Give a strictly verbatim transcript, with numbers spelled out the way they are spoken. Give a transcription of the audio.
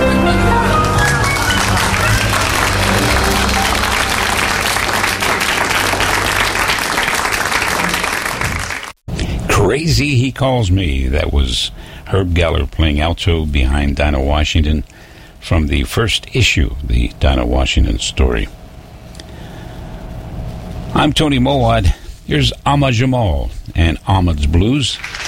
Crazy He Calls Me. That was Herb Geller playing alto behind Dinah Washington from the first issue, the Dinah Washington story. I'm Tony Mowat. Here's Ahmad Jamal and Ahmad's Blues.